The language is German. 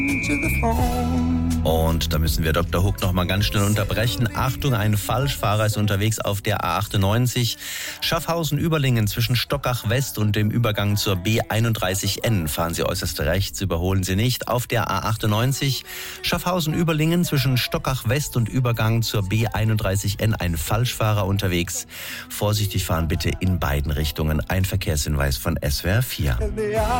Und da müssen wir Dr. Hook noch mal ganz schnell unterbrechen. Achtung, ein Falschfahrer ist unterwegs auf der A98. Schaffhausen-Überlingen zwischen Stockach West und dem Übergang zur B31N. Fahren Sie äußerst rechts, überholen Sie nicht. Auf der A98 Schaffhausen-Überlingen zwischen Stockach West und Übergang zur B31N. Ein Falschfahrer unterwegs. Vorsichtig fahren bitte in beiden Richtungen. Ein Verkehrshinweis von SWR 4.